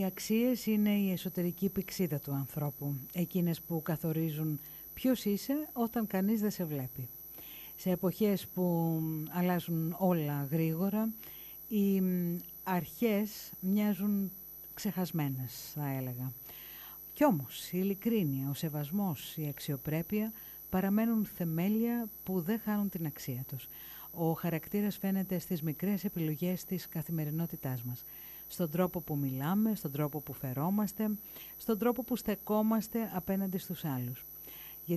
αξίες είναι η εσωτερική πυξίδα του ανθρώπου, εκείνες που καθορίζουν ποιος είσαι όταν κανείς δεν σε βλέπει. Σε εποχές που αλλάζουν όλα γρήγορα, οι αρχές μοιάζουν ξεχασμένες, θα έλεγα. Κι όμως η ειλικρίνεια, ο σεβασμός, η αξιοπρέπεια παραμένουν θεμέλια που δεν χάνουν την αξία τους. Ο χαρακτήρας φαίνεται στις μικρές επιλογές της καθημερινότητάς μας. Στον τρόπο που μιλάμε, στον τρόπο που φερόμαστε, στον τρόπο που στεκόμαστε απέναντι στους άλλους.